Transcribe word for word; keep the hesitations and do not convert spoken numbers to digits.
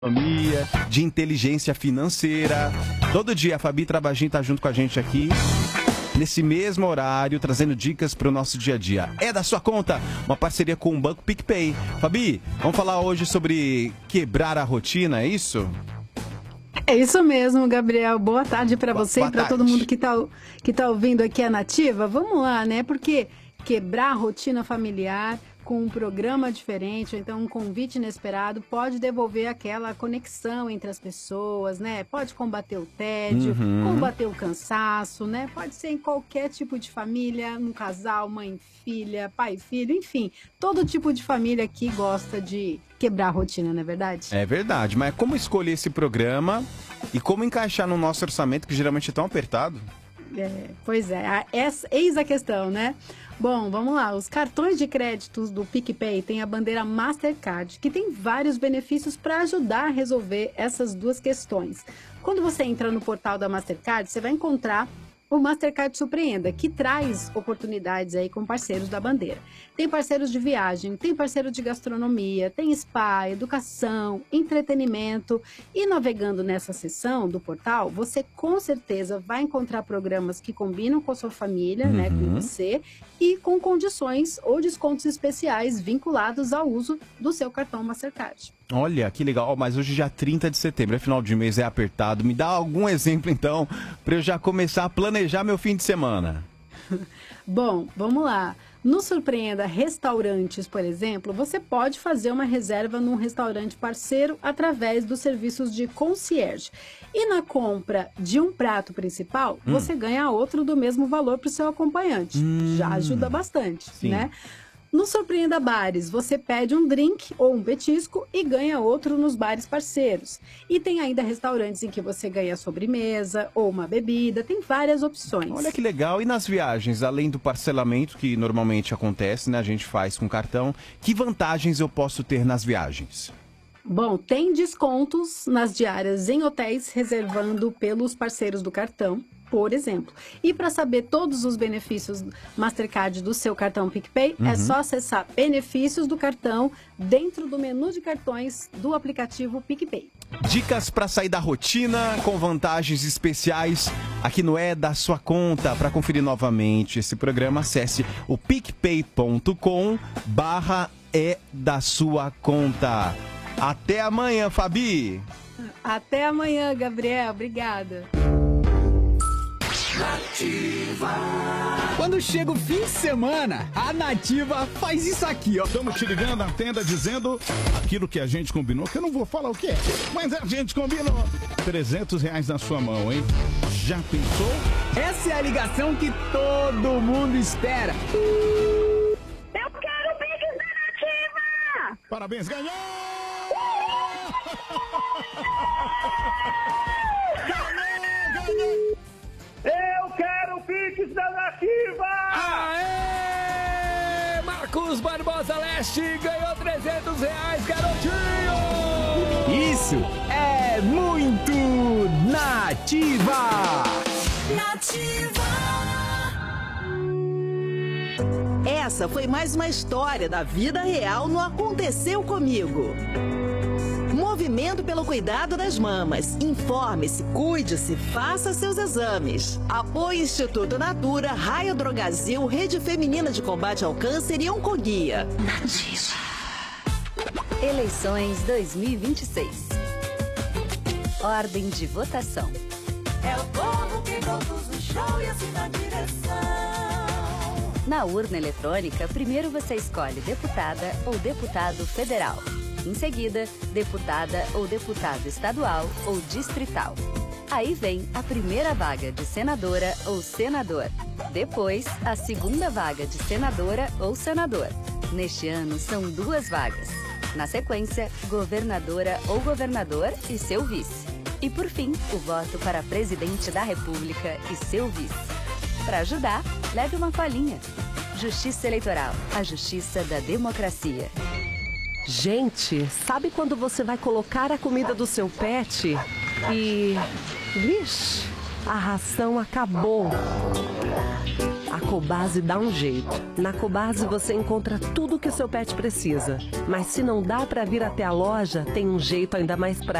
economia, de inteligência financeira. Todo dia a Fabi Travagin tá junto com a gente aqui, nesse mesmo horário, trazendo dicas para o nosso dia a dia. É da sua conta, uma parceria com o Banco PicPay. Fabi, vamos falar hoje sobre quebrar a rotina, é isso? É isso mesmo, Gabriel. Boa tarde para você e para todo mundo que tá, que tá ouvindo aqui a Nativa. Vamos lá, né? Porque quebrar a rotina familiar com um programa diferente, ou então um convite inesperado, pode devolver aquela conexão entre as pessoas, né? Pode combater o tédio, uhum. combater o cansaço, né? Pode ser em qualquer tipo de família, um casal, mãe, filha, pai, filho, enfim. Todo tipo de família que gosta de quebrar a rotina, não é verdade? É verdade, mas como escolher esse programa e como encaixar no nosso orçamento, que geralmente é tão apertado? É, pois é, a, essa, eis a questão, né? Bom, vamos lá. Os cartões de créditos do PicPay têm a bandeira Mastercard, que tem vários benefícios para ajudar a resolver essas duas questões. Quando você entra no portal da Mastercard, você vai encontrar o Mastercard Surpreenda, que traz oportunidades aí com parceiros da bandeira. Tem parceiros de viagem, tem parceiro de gastronomia, tem spa, educação, entretenimento. E navegando nessa seção do portal, você com certeza vai encontrar programas que combinam com a sua família, uhum. né, com você, e com condições ou descontos especiais vinculados ao uso do seu cartão Mastercard. Olha, que legal. Oh, mas hoje já é trinta de setembro, é final de mês, é apertado. Me dá algum exemplo, então, para eu já começar a planejar meu fim de semana. Bom, vamos lá. No Surpreenda Restaurantes, por exemplo, você pode fazer uma reserva num restaurante parceiro através dos serviços de concierge. E na compra de um prato principal, hum. você ganha outro do mesmo valor para o seu acompanhante. Hum. Já ajuda bastante, Sim. né? No Surpreenda Bares, você pede um drink ou um petisco e ganha outro nos bares parceiros. E tem ainda restaurantes em que você ganha sobremesa ou uma bebida, tem várias opções. Olha que legal. E nas viagens, além do parcelamento que normalmente acontece, né, a gente faz com cartão, que vantagens eu posso ter nas viagens? Bom, tem descontos nas diárias em hotéis reservando pelos parceiros do cartão, por exemplo. E para saber todos os benefícios Mastercard do seu cartão PicPay, uhum. é só acessar benefícios do cartão dentro do menu de cartões do aplicativo PicPay. Dicas para sair da rotina com vantagens especiais aqui no É da Sua Conta. Para conferir novamente esse programa, acesse o picpay.com barra É da Sua Conta. Até amanhã, Fabi! Até amanhã, Gabriel. Obrigada. Nativa. Quando chega o fim de semana, a Nativa faz isso aqui, ó. Estamos te ligando na tenda dizendo aquilo que a gente combinou, que eu não vou falar o que é, mas a gente combinou. trezentos reais na sua mão, hein? Já pensou? Essa é a ligação que todo mundo espera. Eu quero o Pix da Nativa! Parabéns, ganhou! Ganhou, ganhou! Eu quero o Pix da Nativa! Aê! Marcos Barbosa Leste ganhou trezentos reais, garotinho! Isso é muito Nativa! Nativa! Essa foi mais uma história da vida real no Aconteceu Comigo. Movimento pelo cuidado das mamas. Informe-se, cuide-se, faça seus exames. Apoio Instituto Natura, Raio Drogazil, Rede Feminina de Combate ao Câncer e Oncoguia. Nativa. Eleições dois mil e vinte e seis. Ordem de votação. É o povo que conduz o show e assina a direção. Na urna eletrônica, primeiro você escolhe deputada ou deputado federal. Em seguida, deputada ou deputado estadual ou distrital. Aí vem a primeira vaga de senadora ou senador. Depois, a segunda vaga de senadora ou senador. Neste ano, são duas vagas. Na sequência, governadora ou governador e seu vice. E por fim, o voto para presidente da República e seu vice. Para ajudar, leve uma colinha. Justiça Eleitoral, a justiça da democracia. Gente, sabe quando você vai colocar a comida do seu pet e... Vixe, a ração acabou. A Cobase dá um jeito. Na Cobase você encontra tudo que seu pet precisa. Mas se não dá para vir até a loja, tem um jeito ainda mais prático.